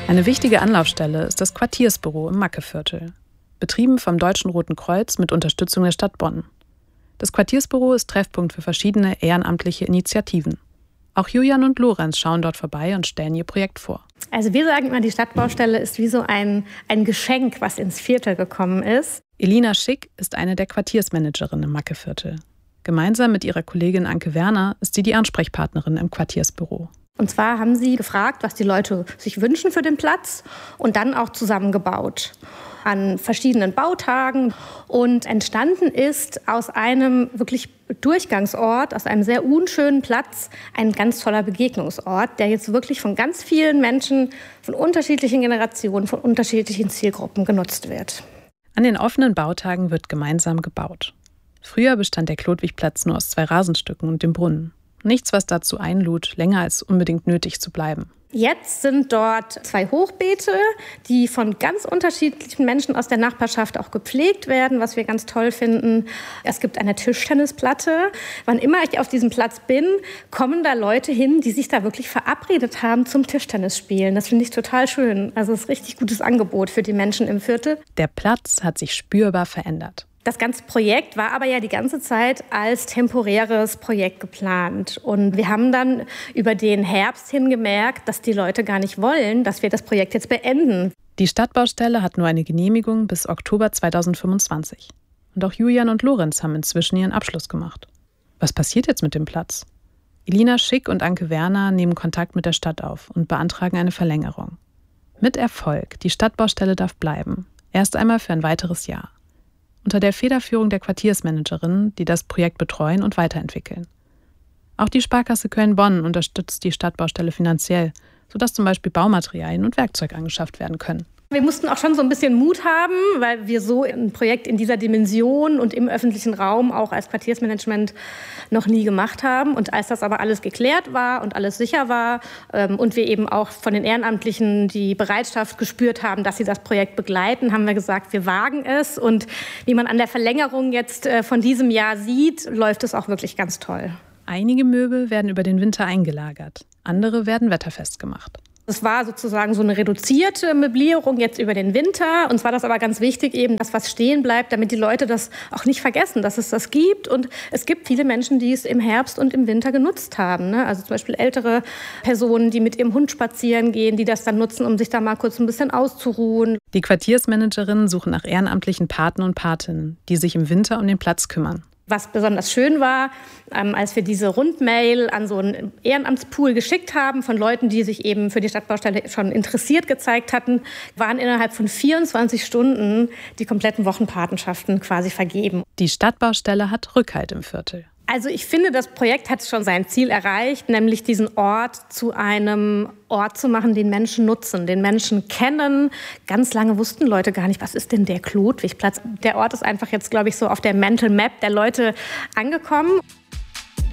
Eine wichtige Anlaufstelle ist das Quartiersbüro im Mackeviertel, betrieben vom Deutschen Roten Kreuz mit Unterstützung der Stadt Bonn. Das Quartiersbüro ist Treffpunkt für verschiedene ehrenamtliche Initiativen. Auch Julian und Lorenz schauen dort vorbei und stellen ihr Projekt vor. Also wir sagen immer, die Stadtbaustelle ist wie so ein Geschenk, was ins Viertel gekommen ist. Elina Schick ist eine der Quartiersmanagerinnen im Mackeviertel. Gemeinsam mit ihrer Kollegin Anke Werner ist sie die Ansprechpartnerin im Quartiersbüro. Und zwar haben sie gefragt, was die Leute sich wünschen für den Platz und dann auch zusammengebaut an verschiedenen Bautagen. Und entstanden ist aus einem wirklich Durchgangsort, aus einem sehr unschönen Platz, ein ganz toller Begegnungsort, der jetzt wirklich von ganz vielen Menschen, von unterschiedlichen Generationen, von unterschiedlichen Zielgruppen genutzt wird. An den offenen Bautagen wird gemeinsam gebaut. Früher bestand der Klodwigplatz nur aus 2 Rasenstücken und dem Brunnen. Nichts, was dazu einlud, länger als unbedingt nötig zu bleiben. Jetzt sind dort 2 Hochbeete, die von ganz unterschiedlichen Menschen aus der Nachbarschaft auch gepflegt werden, was wir ganz toll finden. Es gibt eine Tischtennisplatte. Wann immer ich auf diesem Platz bin, kommen da Leute hin, die sich da wirklich verabredet haben zum Tischtennisspielen. Das finde ich total schön. Also es ist ein richtig gutes Angebot für die Menschen im Viertel. Der Platz hat sich spürbar verändert. Das ganze Projekt war aber ja die ganze Zeit als temporäres Projekt geplant. Und wir haben dann über den Herbst hin gemerkt, dass die Leute gar nicht wollen, dass wir das Projekt jetzt beenden. Die Stadtbaustelle hat nur eine Genehmigung bis Oktober 2025. Und auch Julian und Lorenz haben inzwischen ihren Abschluss gemacht. Was passiert jetzt mit dem Platz? Elina Schick und Anke Werner nehmen Kontakt mit der Stadt auf und beantragen eine Verlängerung. Mit Erfolg. Die Stadtbaustelle darf bleiben. Erst einmal für ein weiteres Jahr. Unter der Federführung der Quartiersmanagerinnen, die das Projekt betreuen und weiterentwickeln. Auch die Sparkasse Köln-Bonn unterstützt die Stadtbaustelle finanziell, sodass zum Beispiel Baumaterialien und Werkzeug angeschafft werden können. Wir mussten auch schon so ein bisschen Mut haben, weil wir so ein Projekt in dieser Dimension und im öffentlichen Raum auch als Quartiersmanagement noch nie gemacht haben. Und als das aber alles geklärt war und alles sicher war und wir eben auch von den Ehrenamtlichen die Bereitschaft gespürt haben, dass sie das Projekt begleiten, haben wir gesagt, wir wagen es. Und wie man an der Verlängerung jetzt von diesem Jahr sieht, läuft es auch wirklich ganz toll. Einige Möbel werden über den Winter eingelagert, andere werden wetterfest gemacht. Es war sozusagen so eine reduzierte Möblierung jetzt über den Winter. Uns war das aber ganz wichtig, eben, dass was stehen bleibt, damit die Leute das auch nicht vergessen, dass es das gibt. Und es gibt viele Menschen, die es im Herbst und im Winter genutzt haben. Ne? Also zum Beispiel ältere Personen, die mit ihrem Hund spazieren gehen, die das dann nutzen, um sich da mal kurz ein bisschen auszuruhen. Die Quartiersmanagerinnen suchen nach ehrenamtlichen Paten und Patinnen, die sich im Winter um den Platz kümmern. Was besonders schön war, als wir diese Rundmail an so einen Ehrenamtspool geschickt haben von Leuten, die sich eben für die Stadtbaustelle schon interessiert gezeigt hatten, waren innerhalb von 24 Stunden die kompletten Wochenpatenschaften quasi vergeben. Die Stadtbaustelle hat Rückhalt im Viertel. Also ich finde, das Projekt hat schon sein Ziel erreicht, nämlich diesen Ort zu einem Ort zu machen, den Menschen nutzen, den Menschen kennen. Ganz lange wussten Leute gar nicht, was ist denn der Klodwigplatz? Der Ort ist einfach jetzt, glaube ich, so auf der Mental Map der Leute angekommen.